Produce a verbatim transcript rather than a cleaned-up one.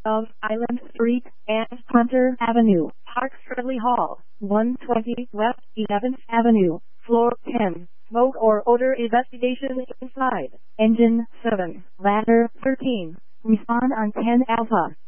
of Island Street and Hunter Avenue, Park Shirley Hall, one twenty West eleventh Avenue, floor ten. Smoke or odor investigation inside. Engine seven, ladder thirteen. Respond on ten Alpha.